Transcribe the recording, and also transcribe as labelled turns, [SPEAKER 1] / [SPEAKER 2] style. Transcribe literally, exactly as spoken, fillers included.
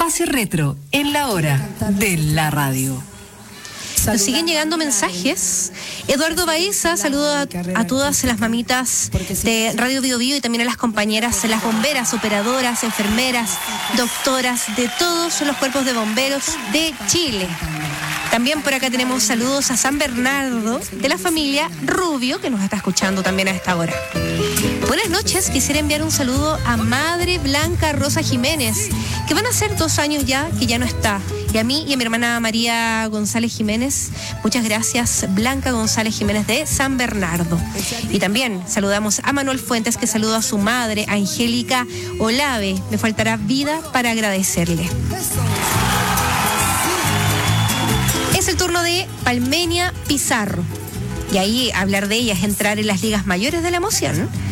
[SPEAKER 1] Espacio Retro en la hora de la radio.
[SPEAKER 2] Nos siguen llegando mensajes. Eduardo Baeza, saludo a, a todas las mamitas de Radio Bio Bio y también a las compañeras, las bomberas, operadoras, enfermeras, doctoras de todos los cuerpos de bomberos de Chile. También por acá tenemos saludos a San Bernardo de la familia Rubio, que nos está escuchando también a esta hora. Buenas noches, quisiera enviar un saludo a Madre Blanca Rosa Jiménez, que van a ser dos años ya que ya no está. Y a mí y a mi hermana María González Jiménez, muchas gracias, Blanca González Jiménez de San Bernardo. Y también saludamos a Manuel Fuentes, que saluda a su madre, Angélica Olave. Me faltará vida para agradecerle. Es el turno de Palmenia Pizarro. Y ahí hablar de ella es entrar en las ligas mayores de la emoción.